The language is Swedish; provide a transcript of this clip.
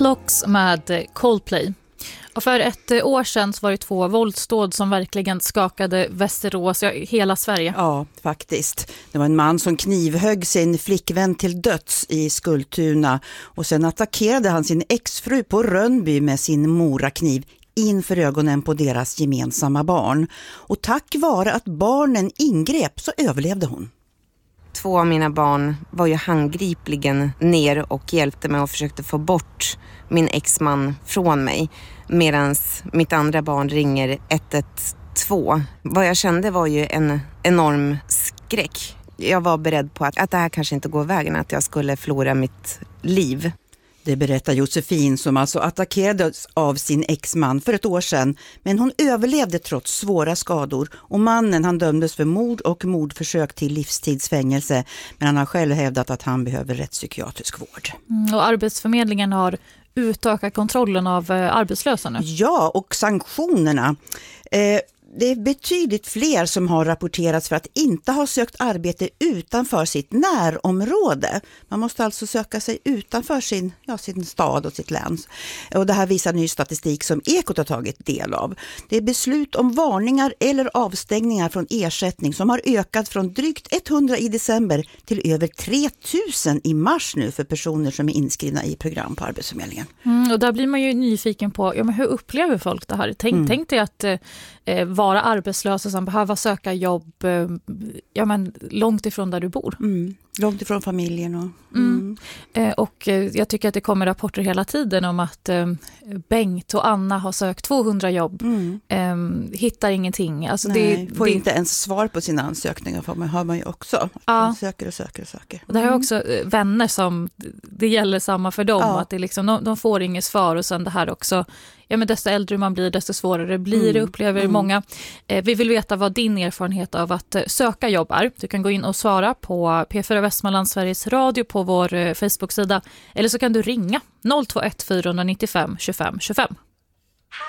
Clocks med Coldplay. Och för ett år sedan så var det 2 våldsdåd som verkligen skakade Västerås, hela Sverige. Ja, faktiskt. Det var en man som knivhögg sin flickvän till döds i Skultuna och sen attackerade han sin exfru på Rönnby med sin morakniv inför ögonen på deras gemensamma barn. Och tack vare att barnen ingrep så överlevde hon. 2 av mina barn var ju handgripligen ner och hjälpte mig och försökte få bort min exman från mig. Medan mitt andra barn ringer 112. Vad jag kände var ju en enorm skräck. Jag var beredd på att det här kanske inte går vägen, att jag skulle förlora mitt liv. Det berättar Josefin som alltså attackerades av sin exman för ett år sedan. Men hon överlevde trots svåra skador och mannen han dömdes för mord och mordförsök till livstidsfängelse. Men han har själv hävdat att han behöver rättspsykiatrisk vård. Och Arbetsförmedlingen har utökat kontrollen av arbetslösa nu. Ja, och sanktionerna. Det är betydligt fler som har rapporterats för att inte ha sökt arbete utanför sitt närområde. Man måste alltså söka sig utanför sin stad och sitt län. Och det här visar ny statistik som Ekot har tagit del av. Det är beslut om varningar eller avstängningar från ersättning som har ökat från drygt 100 i december till över 3000 i mars nu för personer som är inskrivna i program på Arbetsförmedlingen. Och där blir man ju nyfiken på men hur upplever folk det här? Tänk dig att vara arbetslösa som behöver söka jobb långt ifrån där du bor. Långt ifrån familjen. Och jag tycker att det kommer rapporter hela tiden om att Bengt och Anna har sökt 200 jobb. Hittar ingenting. Alltså får inte ens svar på sina ansökningar, för man hör man ju också. Man söker och söker och söker. Och det här är också vänner som det gäller samma för dem. Att det liksom, de får inget svar och sen det här också. Men desto äldre man blir, desto svårare blir det, upplever många. Vi vill veta vad din erfarenhet av att söka jobb är. Du kan gå in och svara på P4 Västmanland Sveriges Radio på vår Facebook-sida. Eller så kan du ringa 021 495 25 25.